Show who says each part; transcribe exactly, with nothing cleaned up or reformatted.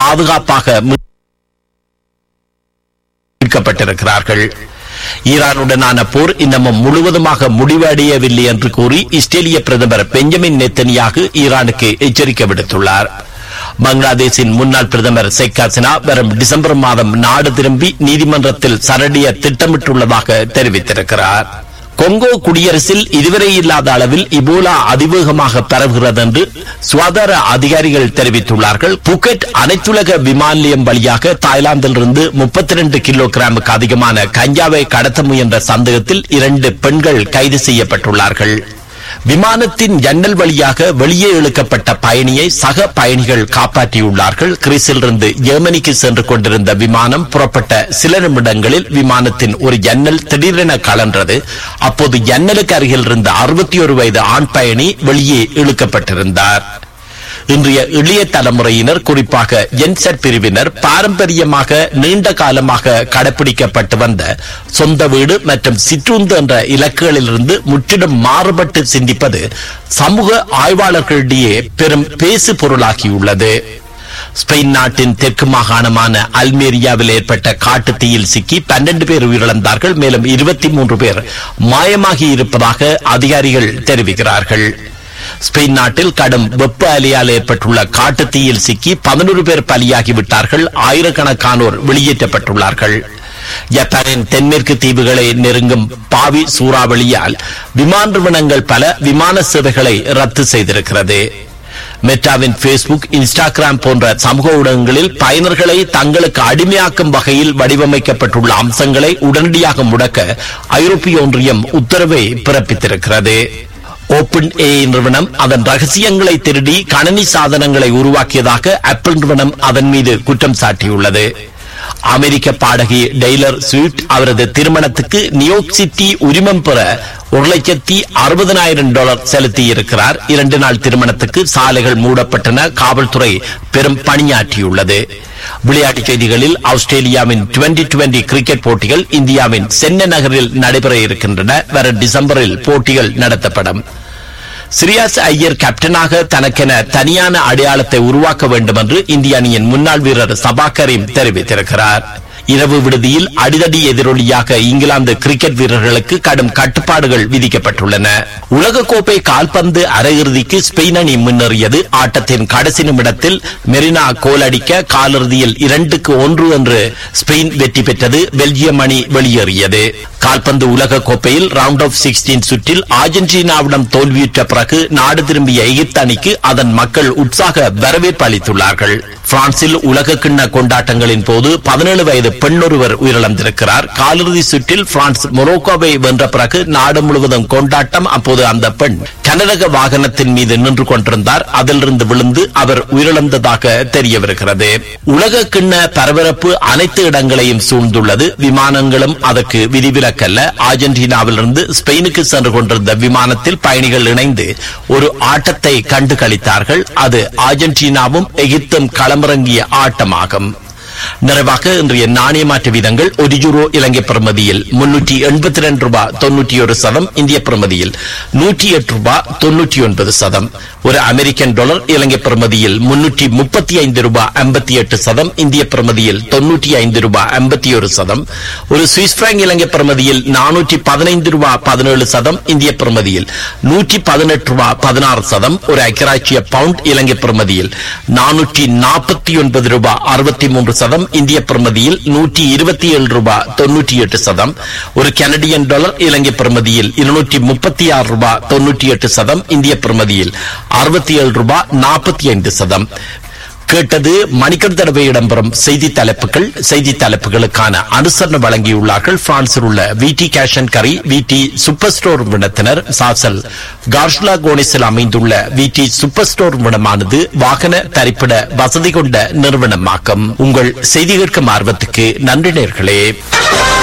Speaker 1: பாதுகாப்பாக மீட்கப்பட்டிருக்கிறார்கள். ஈரானுடனான போர் இன்னமும் முழுவதுமாக முடிவடையவில்லை என்று கூறி இஸ்ரேலிய பிரதமர் பெஞ்சமின் நெத்தனியாகு ஈரானுக்கு எச்சரிக்கை விடுத்துள்ளார். பங்களாதேஷின் முன்னாள் பிரதமர் ஷேக் ஹசீனா வரும் டிசம்பர் மாதம் நாடு திரும்பி நீதிமன்றத்தில் சரடிய திட்டமிட்டுள்ளதாக தெரிவித்திருக்கிறார். கொங்கோ குடியரசில் இதுவரை இல்லாத அளவில் இபோலா அதிவேகமாக பரவுகிறது என்று சுகாதார அதிகாரிகள் தெரிவித்துள்ளார்கள். புகெட் அனைத்துலக விமான நிலையம் வழியாக தாய்லாந்திலிருந்து முப்பத்தி இரண்டு கிலோகிராமுக்கு அதிகமான கஞ்சாவை கடத்த முயன்ற சந்தேகத்தில் இரண்டு பெண்கள் கைது செய்யப்பட்டுள்ளார்கள். விமானத்தின் ஜன்னல் வழியாக வெளியே இழுக்கப்பட்ட பயணியை சக பயணிகள் காப்பாற்றியுள்ளார்கள். கிரீஸிலிருந்து ஜெர்மனிக்கு சென்று கொண்டிருந்த விமானம் புறப்பட்ட சில நிமிடங்களில் விமானத்தின் ஒரு ஜன்னல் திடீரென கலன்றது. அப்போது ஜன்னலுக்கு அருகில் இருந்த அறுபத்தி ஒரு வயது ஆண் பயணி வெளியே இழுக்கப்பட்டிருந்தார். இன்றைய இளைய தலைமுறையினர், குறிப்பாக ஜென்செட் பிரிவினர், பாரம்பரியமாக நீண்ட காலமாக கடைபிடிக்கப்பட்டு வந்த சொந்த வீடு மற்றும் சிற்றுந்து என்ற இலக்குகளிலிருந்து முற்றிலும் மாறுபட்டு சிந்திப்பது சமூக ஆய்வாளர்களிடையே பெரும் பேசு பொருளாகியுள்ளது. ஸ்பெயின் நாட்டின் தெற்கு மாகாணமான அல்மேரியாவில் ஏற்பட்ட காட்டு தீயில் சிக்கி பன்னெண்டு பேர் உயிரிழந்தார்கள். மேலும் இருபத்தி மூன்று பேர் மாயமாகி இருப்பதாக அதிகாரிகள் தெரிவிக்கிறார்கள். ஸ்பெயின் நாட்டில் கடும் வெப்ப அலையால் ஏற்பட்டுள்ள காட்டு தீயில் சிக்கி பதினொரு பேர் பலியாகிவிட்டார்கள். ஆயிரக்கணக்கானோர் வெளியேற்றப்பட்டுள்ளார்கள். ஜப்பானின் தென்மேற்கு தீவுகளை நெருங்கும் பாவி சூறாவளியால் விமான நிறுவனங்கள் பல விமான சேவைகளை ரத்து செய்திருக்கிறது. மெட்டாவின் பேஸ்புக், இன்ஸ்டாகிராம் போன்ற சமூக ஊடகங்களில் பயனர்களை தங்களுக்கு அடிமையாக்கும் வகையில் வடிவமைக்கப்பட்டுள்ள அம்சங்களை உடனடியாக முடக்க ஐரோப்பிய ஒன்றியம் உத்தரவை பிறப்பித்திருக்கிறது. ஓபன் ஏ நிறுவனம் அதன் ரகசியங்களை திருடி கணனி சாதனங்களை உருவாக்கியதாக ஆப்பிள் நிறுவனம் அதன் மீது குற்றம் சாட்டியுள்ளது. அமெரிக்க பாடகி டெய்லர் ஸ்விஃப்ட் அவரது திருமணத்துக்கு நியூயார்க் சிட்டி உரிமம் பெற ஒரு லட்சத்தி அறுபதனாயிரம் டாலர் செலுத்தி இருக்கிறார். இரண்டு நாள் திருமணத்துக்கு சாலைகள் மூடப்பட்டன. காவல்துறை பெரும் பணியாற்றியுள்ளது. விளையாட்டுச் செய்திகளில் ஆஸ்திரேலியாவின் டுவெண்டி டுவெண்டி கிரிக்கெட் போட்டிகள் இந்தியாவின் சென்னை நகரில் நடைபெற இருக்கின்றன. வரும் டிசம்பரில் போட்டிகள் நடத்தப்படும். சிரியாஸ் ஐயர் கேப்டனாக தனக்கென தனியான அடையாளத்தை உருவாக்க வேண்டும் என்று இந்திய அணியின் முன்னாள் வீரர் சபா கரீம் தெரிவித்திருக்கிறார். இரவு விடுதியில் அடிதடி எதிரொலியாக இங்கிலாந்து கிரிக்கெட் வீரர்களுக்கு கடும் கட்டுப்பாடுகள் விதிக்கப்பட்டுள்ளன. உலகக்கோப்பை கால்பந்து அரையிறுதிக்கு ஸ்பெயின் அணி முன்னேறியது. ஆட்டத்தின் கடைசி நிமிடத்தில் மெரினா கோல் அடிக்க காலிறுதியில் இரண்டுக்கு ஒன்று என்று ஸ்பெயின் வெற்றி பெற்றது. பெல்ஜியம் அணி வெளியேறியது. கால்பந்து உலக கோப்பையில் ரவுண்ட் ஆஃப் சிக்ஸ்டீன் சுற்றில் அர்ஜென்டினாவிடம் தோல்வியுற்ற பிறகு நாடு திரும்பிய எகிப்து அணிக்கு அதன் மக்கள் உற்சாக வரவேற்பு அளித்துள்ளார்கள். பிரான்சில் உலக கிண்ண கொண்டாட்டங்களின் போது பதினேழு வயது பெண் ஒருவர் உயிரிழந்திருக்கிறார். காலிறுதி சுற்றில் பிரான்ஸ் மொரோக்கோவை வென்ற பிறகு நாடு முழுவதும் கொண்டாட்டம். அப்போது அந்த பெண் கனரக வாகனத்தின் மீது நின்று கொண்டிருந்தார். அதிலிருந்து விழுந்து அவர் உயிரிழந்ததாக தெரியவிருக்கிறது. உலக கிண்ண பரபரப்பு அனைத்து இடங்களையும் சூழ்ந்துள்ளது. விமானங்களும் அதற்கு விதிவிலக்கல்ல. அர்ஜென்டினாவிலிருந்து ஸ்பெயினுக்கு சென்று கொண்டிருந்த விமானத்தில் பயணிகள் இணைந்து ஒரு ஆட்டத்தை கண்டு களித்தார்கள். அது அர்ஜென்டினாவும் எகிப்தும் களமிறங்கிய ஆட்டமாகும். நிறைவாக இன்றைய நாணய மாற்று வீதங்கள்: ஒரு யூரோ இலங்கை பிரமதியில் முன்னூற்றி எண்பத்தி இரண்டு ரூபாய் தொன்னூற்றி ஒரு சதம், இந்திய பிரமதியில் நூற்றி எட்டு ரூபாய் தொன்னூற்றி ஒன்பது சதம். ஒரு அமெரிக்கன் டாலர் இலங்கை பிரமதியில் முன்னூற்றி முப்பத்தி ஐந்து ரூபாய் ஐம்பத்தி எட்டு சதம், இந்திய பிரமதியில் தொன்னூற்றி ஐந்து ரூபாய் ஐம்பத்தி ஒரு சதம். ஒரு சுவிஸ் பிராங்க் இலங்கை பிரமதியில் நானூற்றி பதினைந்து ரூபாய் பதினேழு சதம், இந்திய பிரமதியில் நூற்றி பதினெட்டு ரூபாய் பதினாறு சதம். ஒரு ஐக்கியராட்சிய பவுண்ட் இலங்கை பிரமதியில் நானூற்றி நாற்பத்தி ஒன்பது ரூபாய் அறுபத்தி மூன்று சதம், இந்திய பிரமதியில் நூற்றி இருபத்தி ஏழு ரூபாய் தொன்னூற்றி எட்டு சதம். ஒரு கனடியன் டாலர் இலங்கை பிரமதியில் இருநூற்றி முப்பத்தி ஆறு ரூபாய் தொன்னூற்றி எட்டு சதம், இந்திய பிரமதியில் அறுபத்தி ஏழு ரூபாய் நாற்பத்தி ஐந்து சதம். கேட்டது மணிக்கண் தடவை இடம்பெறும் செய்தி தலைப்புகள். செய்தி தலைப்புகளுக்கான அனுசரணை வழங்கியுள்ளார்கள் பிரான்சில் உள்ள விடி கேஷ் அண்ட் கரி, விடி சூப்பர் ஸ்டோர் நிறுவனத்தினர். சாசல் கார்ஷ்லா கோனிஸில் அமைந்துள்ள விடி சூப்பர் ஸ்டோர் நிறுவனமானது வாகன தரிப்பிட வசதி கொண்ட நிறுவனமாகும். உங்கள் செய்தி கேட்கும் ஆர்வத்துக்கு நன்றி நேயர்களே.